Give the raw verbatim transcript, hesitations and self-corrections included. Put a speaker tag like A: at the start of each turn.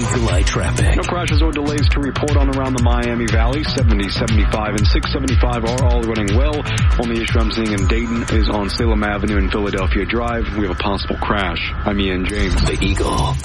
A: Eagle Eye traffic.
B: No crashes or delays to report on around the Miami Valley. seventy, seventy-five, and six seventy-five are all running well. Only issue I'm seeing in Dayton is on Salem Avenue and Philadelphia Drive. We have a possible crash. I'm Ian James.
A: The Eagle.